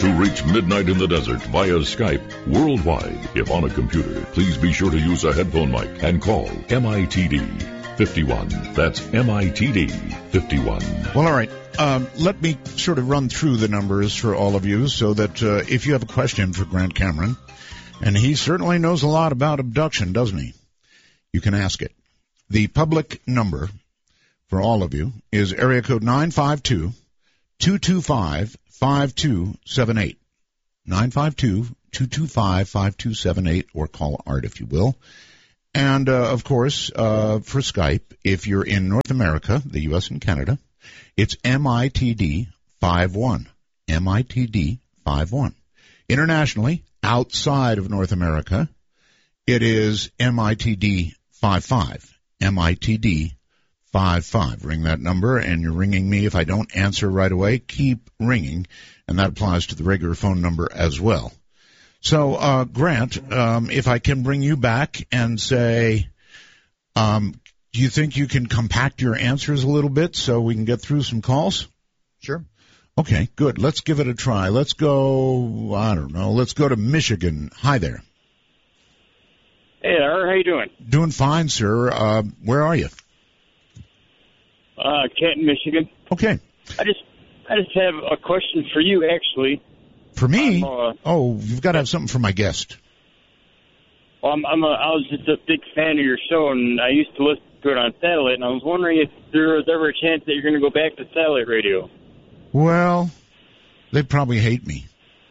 to reach Midnight in the Desert via Skype worldwide. If on a computer, please be sure to use a headphone mic and call MITD 51. That's MITD 51. Well, all right. Let me sort of run through the numbers for all of you so that if you have a question for Grant Cameron, and he certainly knows a lot about abduction, doesn't he? You can ask it. The public number for all of you is area code 952-225-5278. 952-225-5278, or call Art if you will. And, of course, for Skype, if you're in North America, the U.S. and Canada, it's MITD 51. MITD 51. Internationally, outside of North America, it is MITD 55. MITD 55. Ring that number, and you're ringing me. If I don't answer right away, keep ringing, and that applies to the regular phone number as well. So, Grant, if I can bring you back and say, do you think you can compact your answers a little bit so we can get through some calls? Sure. Okay, good. Let's give it a try. Let's go, I don't know, let's go to Michigan. Hi there. Hey, Art, how you doing? Doing fine, sir. Where are you? Canton, Michigan. Okay. I just have a question for you, actually. For me? You've got to have something for my guest. Well, I was just a big fan of your show, and I used to listen to it on satellite, and I was wondering if there was ever a chance that you're going to go back to satellite radio. Well, they probably hate me.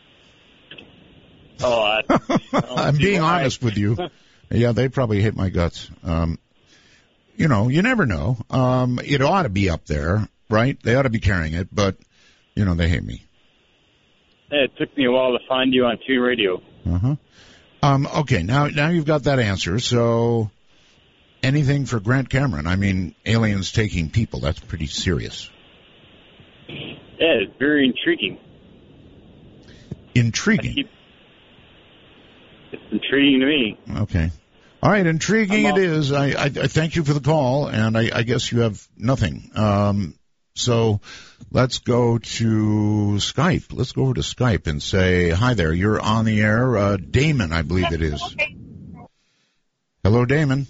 I'm being honest with you. Yeah, they probably hate my guts. You never know. It ought to be up there, right? They ought to be carrying it, but, they hate me. It took me a while to find you on Two Radio. Uh-huh. Okay, now you've got that answer, so anything for Grant Cameron? I mean, aliens taking people, that's pretty serious. Yeah, it's very intriguing. Intriguing? It's intriguing to me. Okay. All right, intriguing it is. I thank you for the call, and I guess you have nothing. So let's go to Skype. Let's go over to Skype and say, hi there, you're on the air. Damon, I believe it is. Hello, Damon.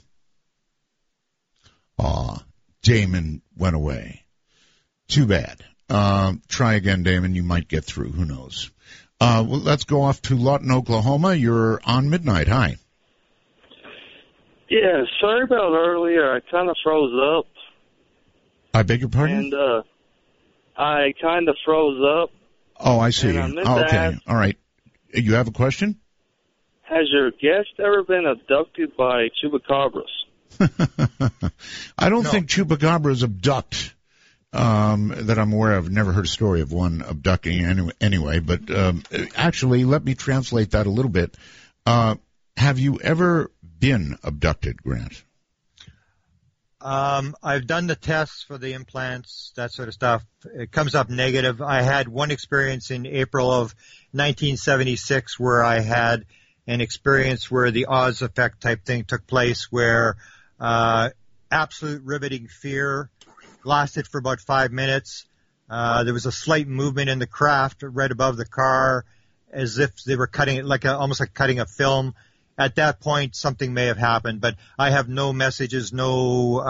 Aw, Damon went away. Too bad. Try again, Damon. You might get through. Who knows? Well, let's go off to Lawton, Oklahoma. You're on Midnight. Hi. Yeah, sorry about earlier. I kind of froze up. I beg your pardon? And I kind of froze up. Oh, I see. Okay. All right. You have a question? Has your guest ever been abducted by chupacabras? I don't think chupacabras abduct. That I'm aware of. Never heard a story of one abducting anyway, but actually, let me translate that a little bit. Have you ever been abducted, Grant? I've done the tests for the implants, that sort of stuff. It comes up negative. I had one experience in April of 1976 where I had an experience where the Oz effect type thing took place, where absolute riveting fear lasted for about 5 minutes. There was a slight movement in the craft right above the car, as if they were cutting it, almost like cutting a film. At that point, something may have happened, but I have no messages, no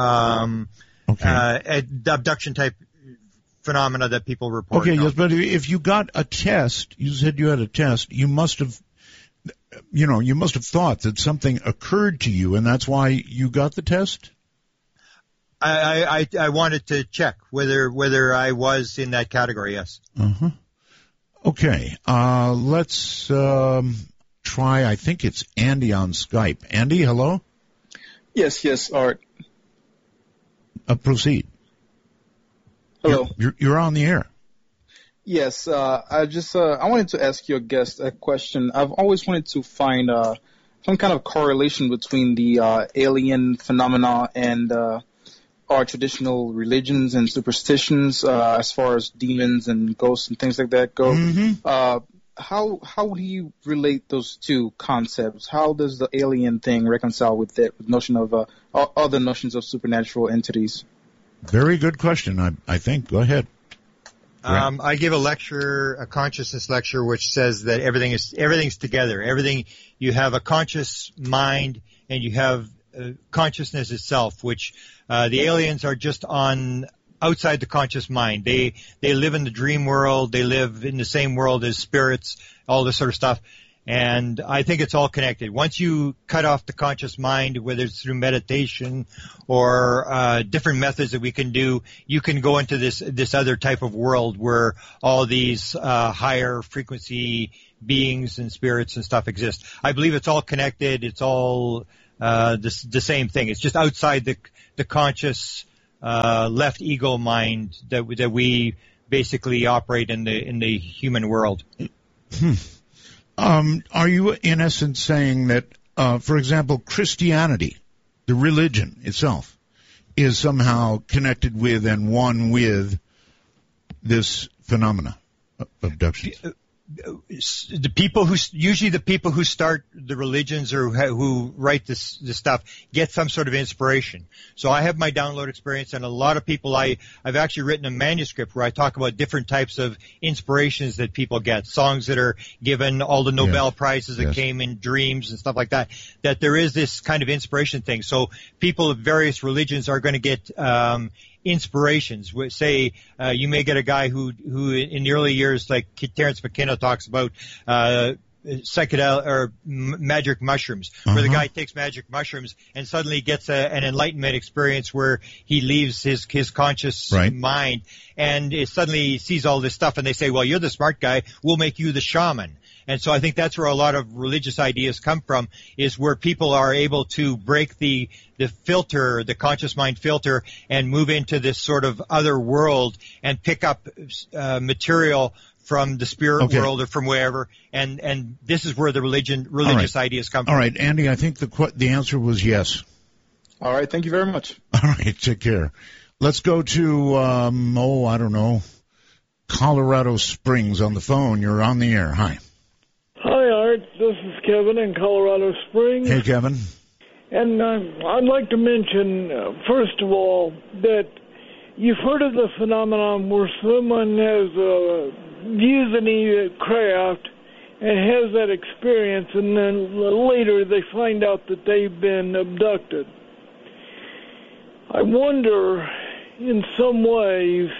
abduction type phenomena that people report. Okay, yes, but if you got a test, you said you had a test, you must have thought that something occurred to you, and that's why you got the test? I wanted to check whether I was in that category, yes. Uh-huh. Okay, let's try, I think it's Andy on Skype. Andy, hello? Yes, Art. Proceed. Hello. You're on the air. Yes, I wanted to ask your guest a question. I've always wanted to find some kind of correlation between the alien phenomena and our traditional religions and superstitions as far as demons and ghosts and things like that go. Mm-hmm. How do you relate those two concepts? How does the alien thing reconcile with the notion of other notions of supernatural entities? Very good question, I think. Go ahead. I give a consciousness lecture, which says that everything's together. You have a conscious mind and you have consciousness itself, which the aliens are just outside the conscious mind. They live in the dream world. They live in the same world as spirits, all this sort of stuff. And I think it's all connected. Once you cut off the conscious mind, whether it's through meditation or different methods that we can do, you can go into this other type of world where all these higher frequency beings and spirits and stuff exist. I believe it's all connected. It's all the same thing. It's just outside the conscious left ego mind that we basically operate in the human world. Are you in essence saying that, for example, Christianity, the religion itself, is somehow connected with and one with this phenomena of abduction? The people who start the religions or who write this stuff get some sort of inspiration. So I have my download experience, and a lot of people, I've actually written a manuscript where I talk about different types of inspirations that people get, songs that are given, all the Nobel Prizes that came in dreams and stuff like that, that there is this kind of inspiration thing. So people of various religions are going to get inspirations. Say you may get a guy who in the early years, like Terence McKenna talks about psychedelic or magic mushrooms, where the guy takes magic mushrooms and suddenly gets an enlightenment experience where he leaves his conscious mind, and suddenly sees all this stuff, and they say, well, you're the smart guy, we'll make you the shaman. And so I think that's where a lot of religious ideas come from, is where people are able to break the filter, the conscious mind filter, and move into this sort of other world and pick up material from the spirit world or from wherever. And this is where the religious ideas come from. All right, Andy, I think the answer was yes. All right, thank you very much. All right, take care. Let's go to, I don't know, Colorado Springs on the phone. You're on the air. Hi. Hi, Art. This is Kevin in Colorado Springs. Hey, Kevin. And I'd like to mention, first of all, that you've heard of the phenomenon where someone views any craft and has that experience, and then later they find out that they've been abducted. I wonder, in some ways,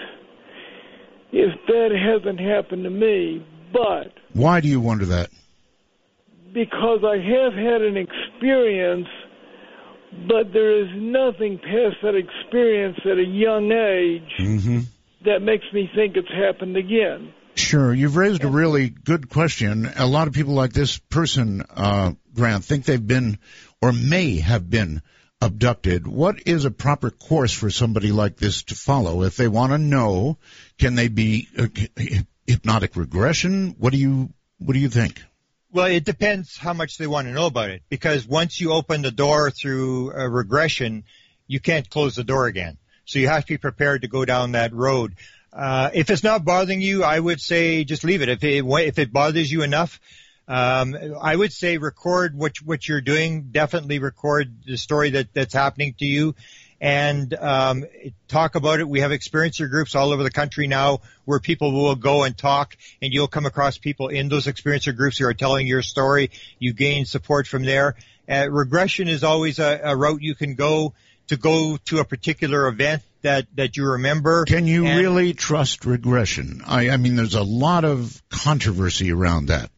if that hasn't happened to me, but... Why do you wonder that? Because I have had an experience, but there is nothing past that experience at a young age that makes me think it's happened again. Sure. You've raised a really good question. A lot of people like this person, Grant, think they've been or may have been abducted. What is a proper course for somebody like this to follow? If they want to know, can they be hypnotic regression? What do you think? Well, it depends how much they want to know about it, because once you open the door through a regression, you can't close the door again. So you have to be prepared to go down that road. If it's not bothering you, I would say just leave it. If it bothers you enough, I would say record what you're doing. Definitely record the story that's happening to you, and talk about it. We have experiencer groups all over the country now where people will go and talk, and you'll come across people in those experiencer groups who are telling your story. You gain support from there. Regression is always a route you can go to a particular event that you remember. Can you really trust regression? I mean, there's a lot of controversy around that.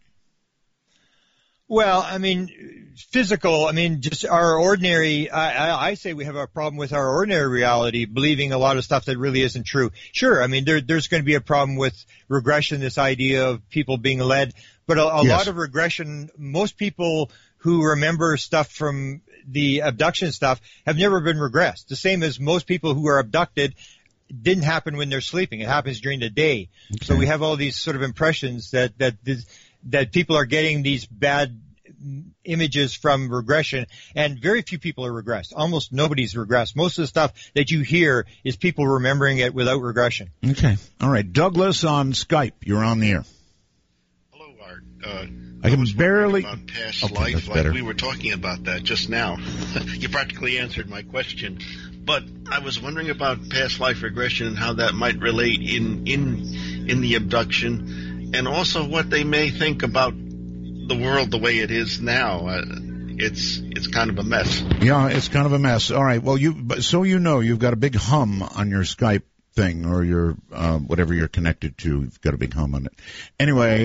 Well, I mean, just our ordinary, I say we have a problem with our ordinary reality, believing a lot of stuff that really isn't true. Sure, I mean, there's going to be a problem with regression, this idea of people being led, but a lot of regression, most people who remember stuff from the abduction stuff have never been regressed. The same as most people who are abducted didn't happen when they're sleeping. It happens during the day. Okay. So we have all these sort of impressions that people are getting these bad images from regression, and very few people are regressed. Almost nobody's regressed. Most of the stuff that you hear is people remembering it without regression. Okay. All right. Douglas on Skype. You're on the air. Hello, Art. I can barely... About past life, like we were talking about that just now. You practically answered my question. But I was wondering about past life regression and how that might relate in in the abduction, and also what they may think about the world the way it is now. It's kind of a mess. Yeah, it's kind of a mess. All right. Well, you've got a big hum on your Skype thing, or your whatever you're connected to. You've got a big hum on it. Anyway,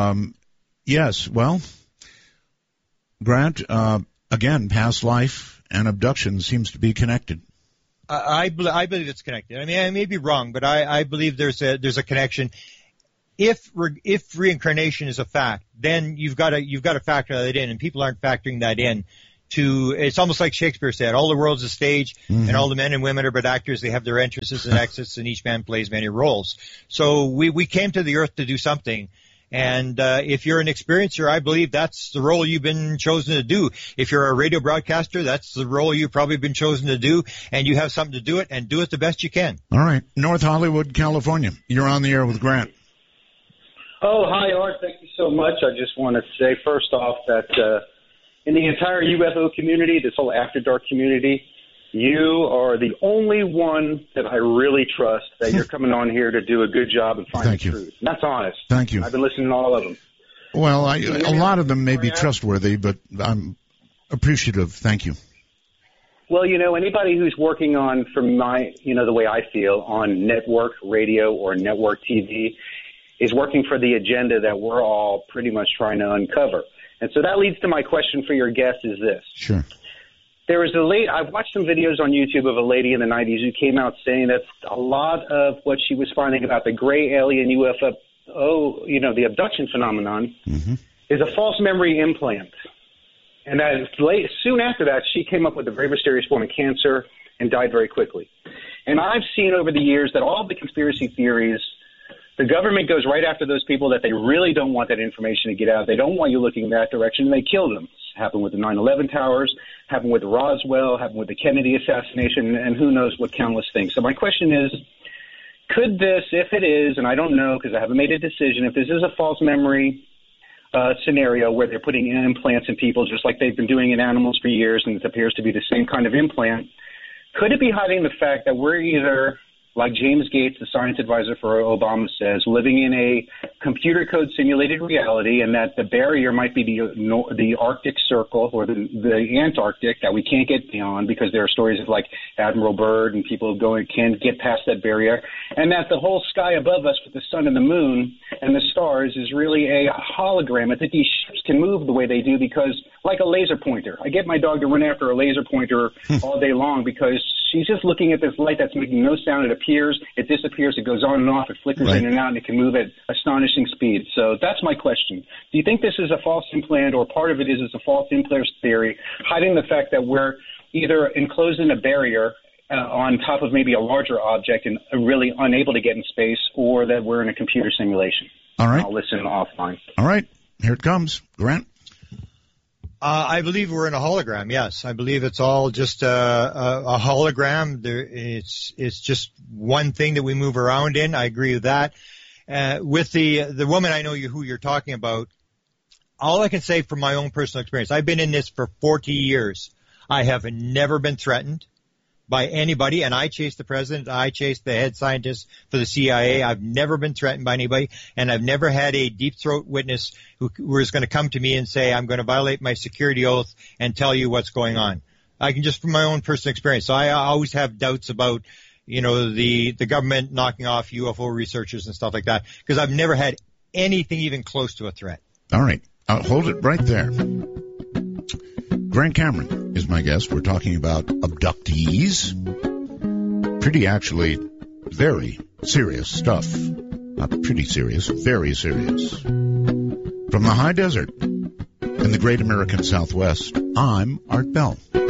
yes. Well, Grant, again, past life and abduction seems to be connected. I believe it's connected. I mean, I may be wrong, but I believe there's a connection. If reincarnation is a fact, then you've got to factor that in, and people aren't factoring that in. It's almost like Shakespeare said, all the world's a stage, and all the men and women are but actors. They have their entrances and exits, and each man plays many roles. So we came to the earth to do something. And if you're an experiencer, I believe that's the role you've been chosen to do. If you're a radio broadcaster, that's the role you've probably been chosen to do, and you have something to do it, and do it the best you can. All right. North Hollywood, California. You're on the air with Grant. Oh, hi, Art. Thank you so much. I just want to say, first off, that in the entire UFO community, this whole After Dark community, you are the only one that I really trust, that you're coming on here to do a good job and find the truth. And that's honest. Thank you. I've been listening to all of them. Well, a lot of them may be trustworthy, but I'm appreciative. Thank you. Well, anybody who's working on, from my, the way I feel, on network radio or network TV is working for the agenda that we're all pretty much trying to uncover. And so that leads to my question for your guest is this. Sure. There was I've watched some videos on YouTube of a lady in the 90s who came out saying that a lot of what she was finding about the gray alien UFO, the abduction phenomenon, is a false memory implant. And that soon after that, she came up with a very mysterious form of cancer and died very quickly. And I've seen over the years that all the conspiracy theories, the government goes right after those people that they really don't want that information to get out. They don't want you looking in that direction, and they kill them. It's happened with the 9/11 towers, happened with Roswell, happened with the Kennedy assassination, and who knows what countless things. So my question is, could this, if it is, and I don't know because I haven't made a decision, if this is a false memory scenario where they're putting implants in people just like they've been doing in animals for years, and it appears to be the same kind of implant, could it be hiding the fact that we're either, like James Gates, the science advisor for Obama, says, living in a computer code simulated reality, and that the barrier might be the Arctic Circle or the Antarctic that we can't get beyond because there are stories of like Admiral Byrd and people can't get past that barrier, and that the whole sky above us with the sun and the moon and the stars is really a hologram, and that these ships can move the way they do because, like a laser pointer. I get my dog to run after a laser pointer all day long because she's just looking at this light that's making no sound. It appears, it disappears, it goes on and off, it flickers in and out, and it can move at astonishing speed. So that's my question. Do you think this is a false implant, or part of it is a false implant theory, hiding the fact that we're either enclosed in a barrier on top of maybe a larger object and really unable to get in space, or that we're in a computer simulation? All right. I'll listen offline. All right. Here it comes. Grant? I believe we're in a hologram, yes. I believe it's all just a hologram. It's just one thing that we move around in. I agree with that. With the woman I know who you're talking about, all I can say from my own personal experience, I've been in this for 40 years. I have never been threatened by anybody, and I chased the president. I chased the head scientist for the CIA. I've never been threatened by anybody, and I've never had a deep throat witness who was going to come to me and say, I'm going to violate my security oath and tell you what's going on. I can just from my own personal experience. So I always have doubts about, the government knocking off UFO researchers and stuff like that, because I've never had anything even close to a threat. All right. Hold it right there. Grant Cameron is my guest. We're talking about abductees. Pretty, actually, very serious stuff. Not pretty serious, very serious. From the high desert in the great American Southwest, I'm Art Bell.